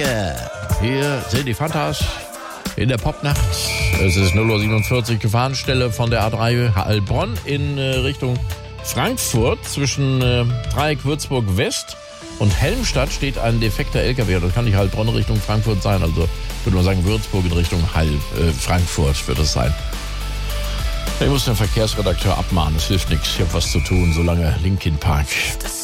Tage. Hier sind die Fantas in der Popnacht. Es ist 0:47 Uhr, Gefahrenstelle von der A3 Heilbronn in Richtung Frankfurt. Zwischen Dreieck Würzburg West und Helmstadt steht ein defekter LKW. Das kann nicht Heilbronn Richtung Frankfurt sein. Also würde man sagen, Würzburg in Richtung Frankfurt wird es sein. Ich muss den Verkehrsredakteur abmahnen. Es hilft nichts. Ich habe was zu tun, solange Linkin Park.